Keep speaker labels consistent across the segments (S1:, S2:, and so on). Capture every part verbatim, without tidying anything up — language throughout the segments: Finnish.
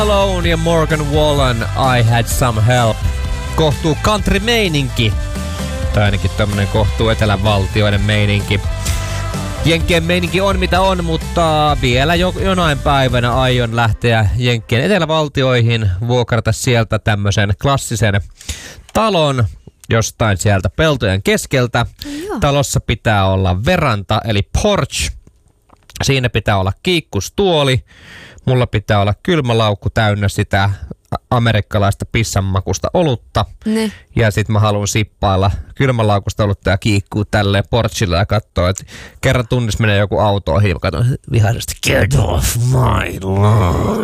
S1: Alone ja Morgan Wallen, I Had Some Help. Kohtuu country-meininki. Tai ainakin tämmönen kohtuu etelävaltioiden meininki. Jenkkien meininki on mitä on, mutta vielä jo, jonain päivänä aion lähteä Jenkkien etelävaltioihin, vuokrata sieltä tämmösen klassisen talon jostain sieltä peltojen keskeltä. Joo. Talossa pitää olla veranta eli porch. Siinä pitää olla kiikkustuoli. Mulla pitää olla kylmälaukku täynnä sitä amerikkalaista pissanmakusta olutta. Ne. Ja sit mä haluan sippailla kylmälaukusta olutta ja kiikkuu tälleen porchilla ja katsoo, että kerran tunnissa menee joku auto ohi. Mä katson vihaisesti, get off my lawn.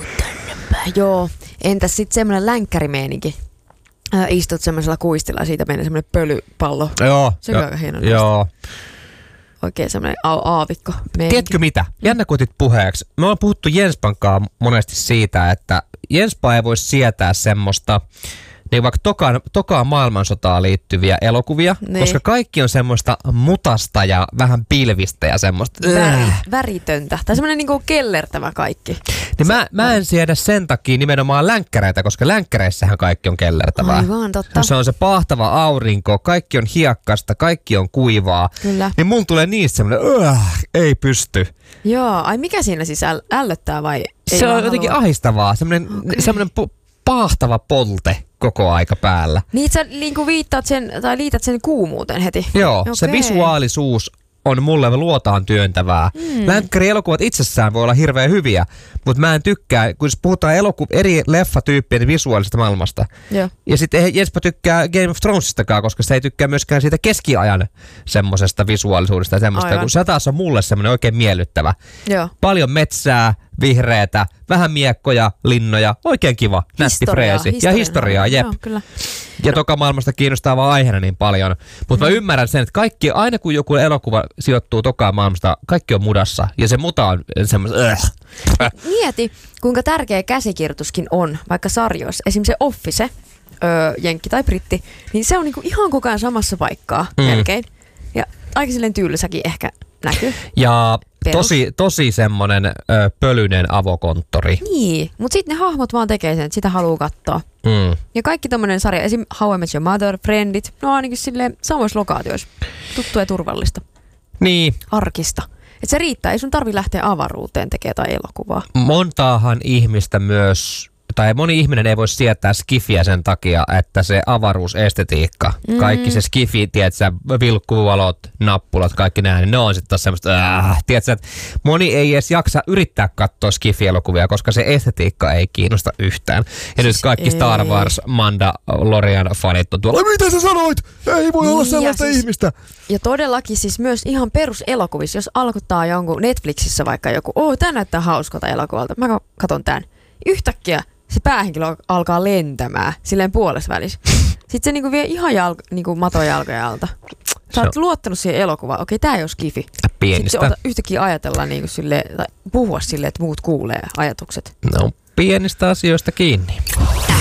S2: Joo, entäs sit semmonen länkkärimeininki? Äh, istut semmoisella kuistilla ja siitä menee semmoinen pölypallo.
S1: Joo.
S2: Se on aika hieno.
S1: Joo.
S2: Oikein semmoinen aavikko meininki.
S1: Tiedätkö mitä? Jännä kun otit puheeksi. Me ollaan puhuttu Jenspankaan monesti siitä, että Jenspa ei voi sietää semmoista niin vaikka tokaan, tokaan maailmansotaan liittyviä elokuvia, niin. Koska kaikki on semmoista mutasta ja vähän pilvistä ja semmoista
S2: Väri, väritöntä. Tai semmoinen niinku kellertävä kaikki.
S1: Niin mä, mä en siedä sen takia nimenomaan länkkäreitä, koska länkkäreissähän kaikki on kellertävää.
S2: Aivan, totta.
S1: Se on se pahtava aurinko, kaikki on hiekkasta, kaikki on kuivaa. Kyllä. Niin mun tulee niistä semmoinen, ei pysty.
S2: Joo, ai mikä siinä siis äl- ällöttää vai? Ei
S1: se on jotenkin halua. Ahistavaa, semmoinen, okay. semmoinen po- pahtava polte koko aika päällä.
S2: Niin sä niinku viittaat sen, tai liität sen kuumuuteen heti?
S1: Joo,
S2: okay.
S1: Se visuaalisuus on mulle luotaan työntävää. Mm. Länkkärielokuvat itsessään voi olla hirveän hyviä, mutta mä en tykkää, kun puhutaan eloku- eri leffatyyppien visuaalisesta maailmasta. Joo. Ja sitten Jenspa tykkää Game of Thronesistakaan, koska se ei tykkää myöskään siitä keskiajan semmosesta visuaalisuudesta ja semmoista, aivan. Kun se taas on mulle semmoinen oikein miellyttävä. Joo. Paljon metsää, vihreätä, vähän miekkoja, linnoja, oikein kiva, nätti freesi. Ja historiaa, jep. Joo, kyllä. Ja toka maailmasta kiinnostaa vaan aiheena niin paljon. Mutta mm. mä ymmärrän sen, että kaikki, aina kun joku elokuva sijoittuu tokaan maailmasta, kaikki on mudassa. Ja se muta on semmoista. Äh.
S2: Mieti, kuinka tärkeä käsikirjoituskin on, vaikka sarjoissa. Esimerkiksi se Office, öö, jenkki tai britti, niin se on niinku ihan koko ajan samassa paikkaa mm. melkein. Ja aika silleen tyylisäkin ehkä näkyy.
S1: Ja tosi, tosi semmonen ö, pölyinen avokonttori.
S2: Niin, mutta sitten ne hahmot vaan tekee sen, että sitä haluaa katsoa. Mm. Ja kaikki tommonen sarja, esim. How I Met Your Mother, Friendit, no ainakin silleen samoissa lokaatioissa. Tuttu ja turvallista.
S1: Niin.
S2: Arkista. Et se riittää, ei sun tarvi lähteä avaruuteen tekemään tai elokuvaa.
S1: Montaahan ihmistä myös, tai moni ihminen ei voi sietää skifiä sen takia, että se avaruusestetiikka, mm. kaikki se skifi, tiedätkö, vilkkuvalot, nappulat, kaikki nämä, niin ne on sitten taas semmoista, äh, tiedätkö, että moni ei edes jaksa yrittää katsoa skifi-elokuvia, koska se estetiikka ei kiinnosta yhtään. Ja siis nyt kaikki ei. Star Wars, Mandalorian fanit on tuolla, mitä sä sanoit? Ei voi niin, olla sellaista siis, ihmistä.
S2: Ja todellakin siis myös ihan peruselokuvissa, jos alkottaa jonkun Netflixissä vaikka joku, oh, tää näyttää hauskalta elokuvalta, mä katon tän. Yhtäkkiä se päähenkilö alkaa lentämään silleen puolessa välissä. Sitten se niinku vie ihan jalka, niinku matojalkoja alta. Sä oot luottanut siihen elokuvaan. Okei, tää ei ole skifi.
S1: Pienistä.
S2: Sitten yhtäkkiä ajatella niinku silleen, tai puhua silleen, että muut kuulee ajatukset.
S1: No, pienistä asioista kiinni.